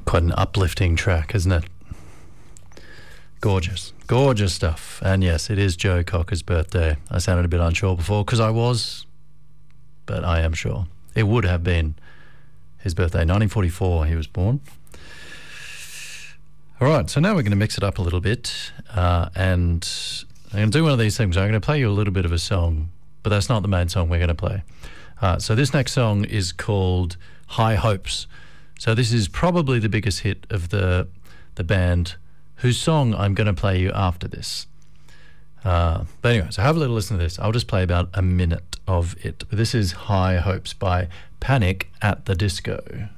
Quite an uplifting track, isn't it? Gorgeous. Gorgeous stuff. And yes, it is Joe Cocker's birthday. I sounded a bit unsure before because I was, but I am sure. It would have been his birthday. 1944 he was born. All right, so now we're going to mix it up a little bit, and I'm going to do one of these things. I'm going to play you a little bit of a song, but that's not the main song we're going to play. So this next song is called High Hopes. So this is probably the biggest hit of the band, whose song I'm going to play you after this. But anyway, so have a little listen to this. I'll just play about a minute of it. This is High Hopes by Panic at the Disco.